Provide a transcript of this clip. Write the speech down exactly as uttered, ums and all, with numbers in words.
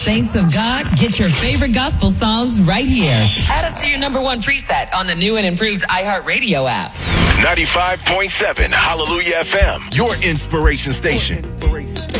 Saints of God, get your favorite gospel songs right here. Add us to your number one preset on the new and improved iHeartRadio app. ninety-five point seven Hallelujah F M, your inspiration station.